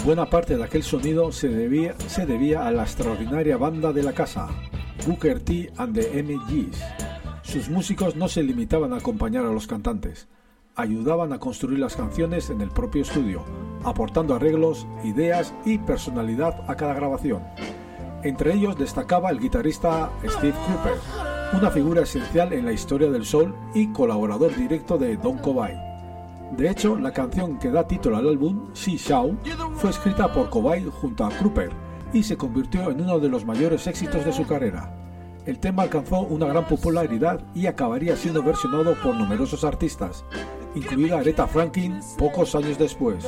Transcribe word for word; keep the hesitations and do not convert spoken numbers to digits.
Buena parte de aquel sonido se debía, se debía a la extraordinaria banda de la casa, Booker T and the M Gs. Sus músicos no se limitaban a acompañar a los cantantes, ayudaban a construir las canciones en el propio estudio, aportando arreglos, ideas y personalidad a cada grabación. Entre ellos destacaba el guitarrista Steve Cropper, una figura esencial en la historia del soul y colaborador directo de Don Cobain. De hecho, la canción que da título al álbum, She Shout, fue escrita por Cobain junto a Cropper y se convirtió en uno de los mayores éxitos de su carrera. El tema alcanzó una gran popularidad y acabaría siendo versionado por numerosos artistas, incluida Aretha Franklin pocos años después.